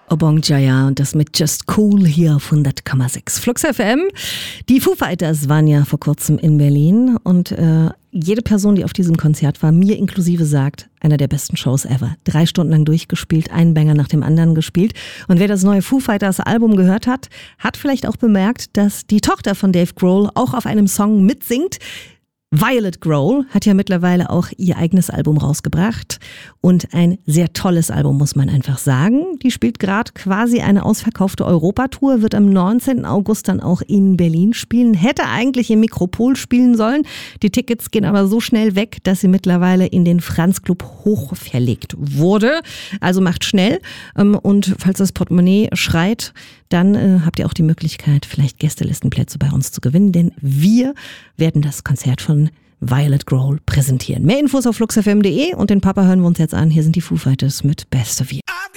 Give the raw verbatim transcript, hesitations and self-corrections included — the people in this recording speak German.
Obong Jaya und das mit Just Cool hier auf hundert Komma sechs Flux F M. Die Foo Fighters waren ja vor kurzem in Berlin und äh, jede Person, die auf diesem Konzert war, mir inklusive, sagt, einer der besten Shows ever. Drei Stunden lang durchgespielt, einen Banger nach dem anderen gespielt. Und wer das neue Foo Fighters Album gehört hat, hat vielleicht auch bemerkt, dass die Tochter von Dave Grohl auch auf einem Song mitsingt. Violet Grohl hat ja mittlerweile auch ihr eigenes Album rausgebracht und ein sehr tolles Album, muss man einfach sagen. Die spielt gerade quasi eine ausverkaufte Europatour, wird am neunzehnten August dann auch in Berlin spielen, hätte eigentlich im Mikropol spielen sollen. Die Tickets gehen aber so schnell weg, dass sie mittlerweile in den Franz Club hoch verlegt wurde. Also macht schnell und falls das Portemonnaie schreit, dann äh, habt ihr auch die Möglichkeit, vielleicht Gästelistenplätze bei uns zu gewinnen, denn wir werden das Konzert von Violet Grohl präsentieren. Mehr Infos auf flux f m punkt d e und den Papa hören wir uns jetzt an. Hier sind die Foo Fighters mit Best of You.